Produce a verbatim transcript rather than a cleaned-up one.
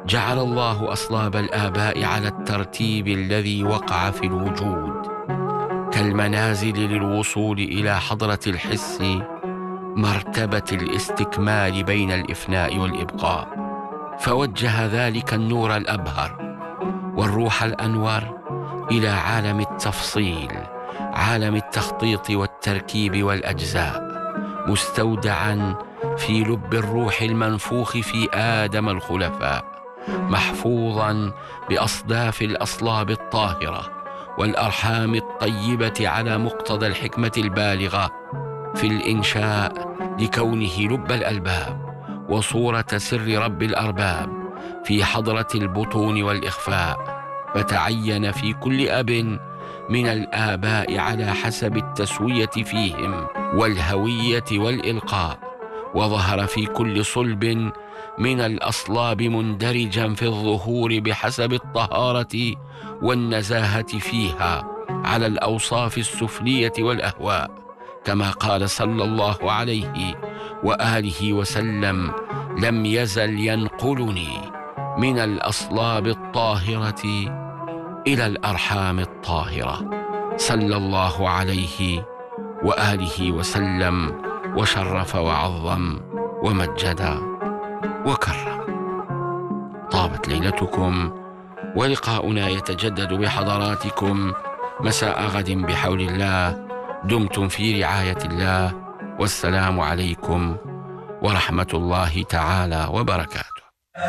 جعل الله أصلاب الآباء على الترتيب الذي وقع في الوجود كالمنازل للوصول إلى حضرة الحس، مرتبة الاستكمال بين الإفناء والإبقاء، فوجه ذلك النور الأبهر والروح الأنور إلى عالم التفصيل، عالم التخطيط والتركيب والأجزاء، مستودعا في لب الروح المنفوخ في آدم الخلفاء، محفوظا بأصداف الأصلاب الطاهرة والأرحام الطيبة على مقتضى الحكمة البالغة في الإنشاء لكونه لب الألباب وصورة سر رب الأرباب في حضرة البطون والإخفاء. فتعين في كل أب من الآباء على حسب التسوية فيهم والهوية والإلقاء، وظهر في كل صلب من الأصلاب مندرجا في الظهور بحسب الطهارة والنزاهة فيها على الأوصاف السفلية والأهواء، كما قال صلى الله عليه وآله وسلم: لم يزل ينقلني من الأصلاب الطاهرة إلى الأرحام الطاهرة، صلى الله عليه وآله وسلم وشرف وعظم ومجد وكرم. طابت ليلتكم، ولقاؤنا يتجدد بحضراتكم مساء غد بحول الله. دمتم في رعاية الله، والسلام عليكم ورحمة الله تعالى وبركاته.